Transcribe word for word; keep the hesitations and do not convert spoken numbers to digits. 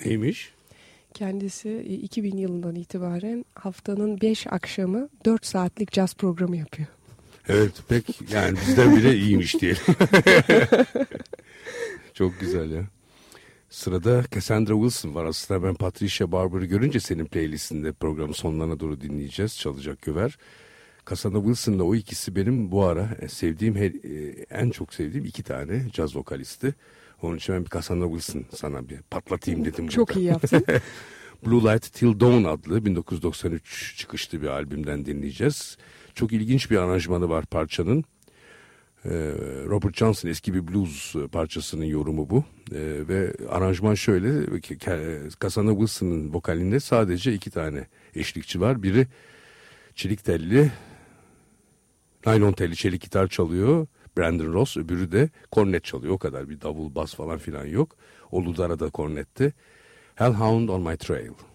Neymiş? Kendisi iki bin yılından itibaren haftanın beş akşamı dört saatlik caz programı yapıyor. Evet, pek yani bizden bile iyiymiş diyelim. Çok güzel ya. Sırada Cassandra Wilson var. Aslında ben Patricia Barber'ı görünce senin playlistinde programın sonlarına doğru dinleyeceğiz. Çalacak Güver. Cassandra Wilson'la o ikisi benim bu ara sevdiğim, en çok sevdiğim iki tane caz vokalisti. Onun için ben bir Cassandra Wilson sana bir patlatayım dedim. Çok burada. iyi yaptın. Blue Light Till Dawn adlı bin dokuz yüz doksan üç çıkışlı bir albümden dinleyeceğiz. Çok ilginç bir aranjmanı var parçanın. Robert Johnson eski bir blues parçasının yorumu bu. Ve aranjman şöyle, Cassandra Wilson'ın vokalinde sadece iki tane eşlikçi var. Biri çelik telli, naylon telli çelik gitar çalıyor, Brandon Ross, öbürü de kornet çalıyor. O kadar, bir davul, bas falan filan yok. O Ludara da kornette. Hellhound on My Trail.